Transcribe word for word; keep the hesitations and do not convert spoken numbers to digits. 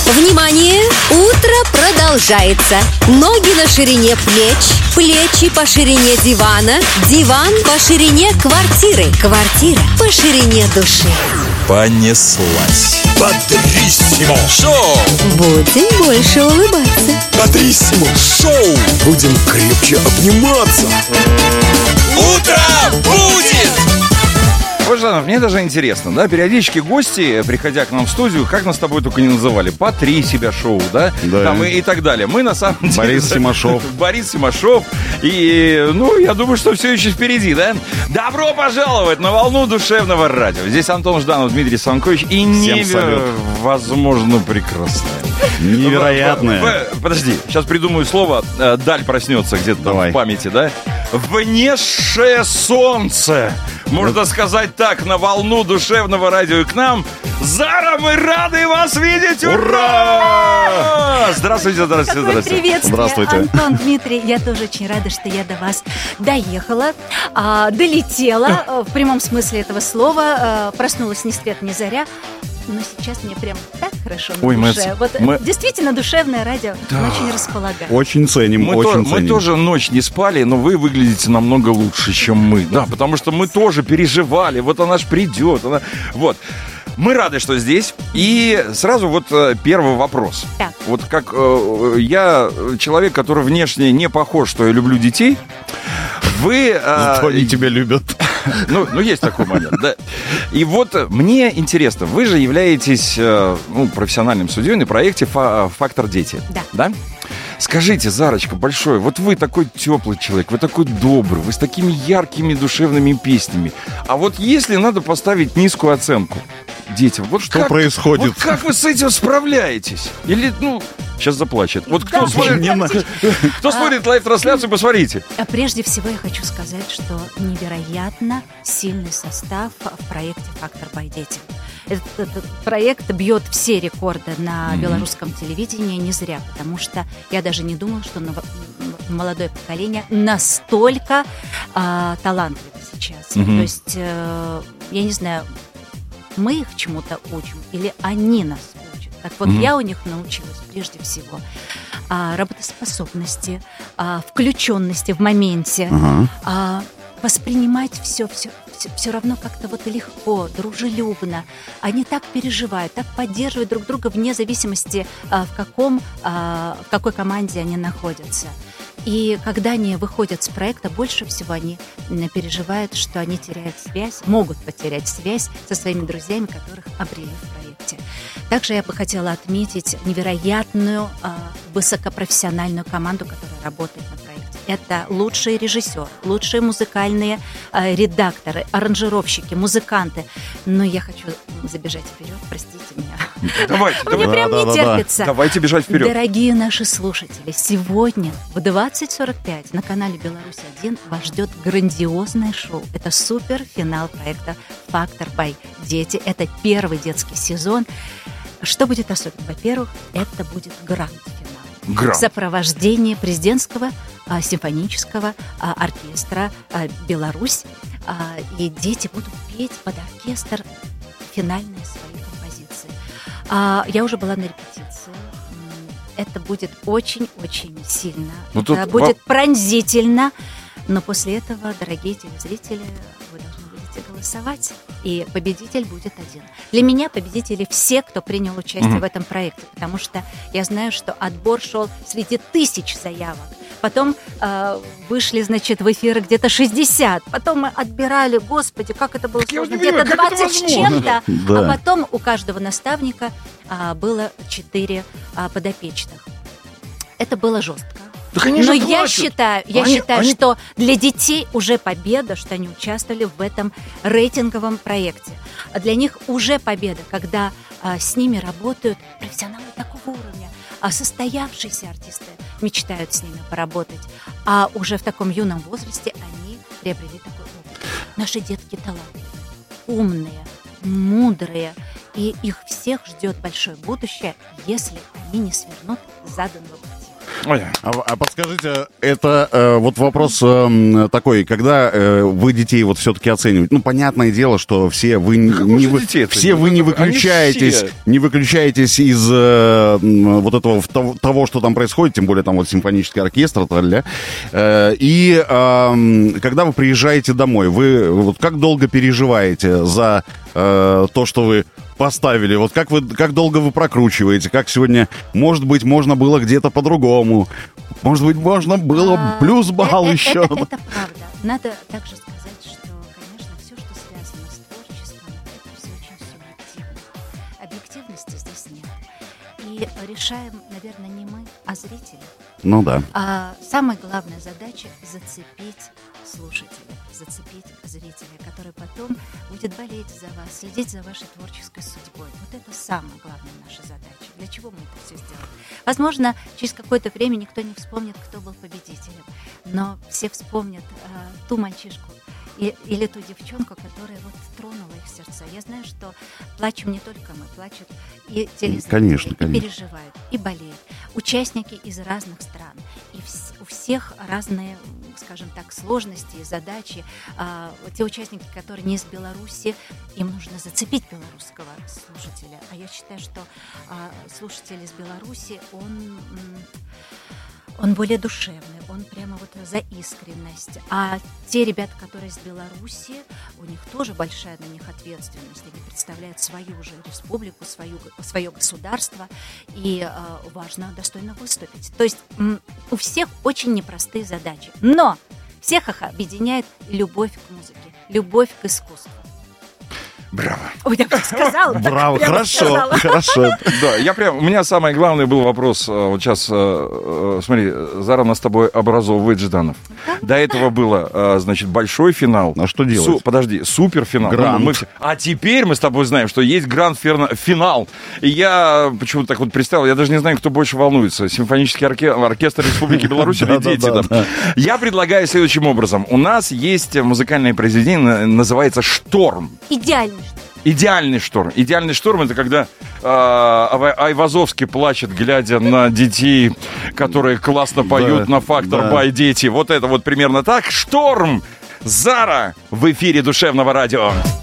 Внимание! Утро продолжается. Ноги на ширине плеч, плечи по ширине дивана, диван по ширине квартиры, квартира по ширине души. Понеслась. Бодриссимо Шоу. Будем больше улыбаться. Бодриссимо шоу. Будем крепче обниматься. Утро будет. Бажанов, мне даже интересно, да, периодически гости, приходя к нам в студию, как нас с тобой только не называли, по три себя шоу, да, Да. там и, и так далее. Мы на самом деле... Борис Симашов. Борис Симашов. И, ну, я думаю, что все еще впереди, да? Добро пожаловать на волну душевного радио. Здесь Антон Жданов, Дмитрий Санкович и невозможно прекрасное. Невероятное. В- в- Подожди, сейчас придумаю слово, э, даль проснется где-то там Давай. в памяти, да? Внесшее солнце. Можно сказать так, на волну душевного радио и к нам. Зара, мы рады вас видеть! Ура! Здравствуйте, здравствуйте, Какое здравствуйте. приветствие, Здравствуйте. Антон, Дмитрий. Я тоже очень рада, что я до вас доехала, а, долетела, э, в прямом смысле этого слова, э, проснулась ни свет ни заря. Но сейчас мне прям так хорошо на Ой, мы душе. отс- Вот э, мы- действительно душевное радио оно очень располагает. Очень ценим, Мы, очень то- мы ценим. тоже ночь не спали, но вы выглядите намного лучше, чем мы. Да, потому что мы тоже переживали. Вот она ж придет. Она... Вот. Мы рады, что здесь. И сразу вот э, первый вопрос. Так. Вот как э, я человек, который внешне не похож, что я люблю детей. Вы... э, Зато они тебя любят. Ну, ну, есть такой момент, да. И вот э, мне интересно, вы же являетесь э, ну, профессиональным судьей на проекте «Фа- «Фактор дети». Да. Да? Скажите, Зарочка, большое, вот вы такой теплый человек, вы такой добрый, вы с такими яркими душевными песнями. А вот если надо поставить низкую оценку детям, вот Что как, происходит? вот как вы с этим справляетесь? Или, ну, сейчас заплачет. Вот кто Да, смотрит, Не на- кто смотрит лайв-трансляцию, посмотрите. А Прежде всего я хочу сказать, что невероятно сильный состав в проекте «Фактор by Дети». Этот, этот проект бьет все рекорды на белорусском телевидении не зря, потому что я даже не думала, что ново- молодое поколение настолько а, талантливо сейчас. Мгм. То есть, э, я не знаю, мы их чему-то учим или они нас учат. Так вот, Мгм. я у них научилась прежде всего а, работоспособности, а, включенности в моменте, Ага. а, воспринимать все, все, все, все равно как-то вот легко, дружелюбно. Они так переживают, так поддерживают друг друга вне зависимости, а, в, каком, а, в какой команде они находятся. И когда они выходят с проекта, больше всего они м, переживают, что они теряют связь, могут потерять связь со своими друзьями, которых обрели в проекте. Также я бы хотела отметить невероятную а, высокопрофессиональную команду, которая работает на проекте. Это лучшие режиссеры, лучшие музыкальные а, редакторы, аранжировщики, музыканты. Но я хочу забежать вперед, простите меня. Давайте, Мне давайте. прям не да-да-да. терпится. Давайте бежать вперед. Дорогие наши слушатели, сегодня в двадцать сорок пять на канале Беларусь один вас ждет грандиозное шоу. Это суперфинал проекта «Фактор by Дети». Это первый детский сезон. Что будет особенно? Во-первых, это будет гранд-финал. Гранд. В сопровождении президентского а, симфонического а, оркестра а, «Беларусь». А, и дети будут петь под оркестр финальные свои композиции. А, я уже была на репетиции. М, Это будет очень-очень сильно. Ну, Это тут будет пронзительно. Но после этого, дорогие телезрители, вы должны будете голосовать. И победитель будет один. Для меня победители все, кто принял участие Мгм. в этом проекте. Потому что я знаю, что отбор шел среди тысяч заявок. Потом э, вышли, значит, в эфир где-то шестьдесят. Потом мы отбирали, господи, как это было Так я вот сложно, не понимаю, где-то как это двадцать с возможно? чем-то. Да. А потом у каждого наставника а, было четыре а, подопечных. Это было жестко. Так они Но же я плачут. считаю, я Они- считаю, они- что для детей уже победа, что они участвовали в этом рейтинговом проекте. А для них уже победа, когда а, с ними работают профессионалы такого уровня, а состоявшиеся артисты мечтают с ними поработать. А уже в таком юном возрасте они приобрели такой опыт. Наши детки талантливые, умные, мудрые, и их всех ждет большое будущее, если они не свернут с заданного пути. Ой. А, а подскажите, это э, вот вопрос э, такой, когда э, вы детей вот все-таки оцениваете, ну, понятное дело, что все вы не, не вы, детей все вы не выключаетесь, все. не выключаетесь из э, вот этого того, того, что там происходит, тем более там вот симфонический оркестр, тролля. Э, и э, когда вы приезжаете домой, вы вот как долго переживаете за э, то, что вы поставили? Вот как вы, как долго вы прокручиваете? Как сегодня, может быть, можно было где-то по-другому? Может быть, можно было А, плюс балл это, еще? Это, это правда. Надо также сказать, что, конечно, все, что связано с творчеством, это все очень субъективно. Объективности здесь нет. И решаем, наверное, не мы, а зрители. Ну да. А самая главная задача — зацепить слушателя, зацепить зрителя, который потом будет болеть за вас, следить за вашей творческой судьбой. Вот это самая главная наша задача. Для чего мы это все сделали? Возможно, через какое-то время никто не вспомнит, кто был победителем, но все вспомнят э, ту мальчишку и, или ту девчонку, которая вот тронула их сердца. Я знаю, что плачем не только мы, плачут и телезрители, Конечно, и конечно. переживают, и болеют. Участники из разных стран. И вс- у всех разные, скажем так, сложности и задачи. А, те участники, которые не из Беларуси, им нужно зацепить белорусского слушателя. А я считаю, что а, слушатель из Беларуси, он... м, он более душевный, он прямо вот за искренность. А те ребята, которые из Беларуси, у них тоже большая на них ответственность. Они представляют свою же республику, свою, свое государство, и э, важно достойно выступить. То есть м, у всех очень непростые задачи. Но всех их объединяет любовь к музыке, любовь к искусству. Браво. Ой, я бы сказала. так Браво, прямо хорошо, сказала. хорошо. Да, я прям, у меня самый главный был вопрос, э, вот сейчас, э, э, смотри, Зара нас с тобой образовывает Жданов. До этого было, э, значит, большой финал. А что делать? Су- подожди, суперфинал. Гранд. Ну, мы все- А теперь мы с тобой знаем, что есть гранд-финал. И я почему-то так вот представил, я даже не знаю, кто больше волнуется. Симфонический орке- оркестр Республики Беларусь или дети Да-да-да, там. Я предлагаю следующим образом. У нас есть музыкальное произведение, называется «Шторм». Идеальный. что Идеальный шторм. Идеальный шторм — это когда э, Ай- Айвазовский плачет, глядя на детей, которые классно поют Да, на «Фактор да. бай дети». Вот это вот примерно так. Шторм! Зара в эфире Душевного радио.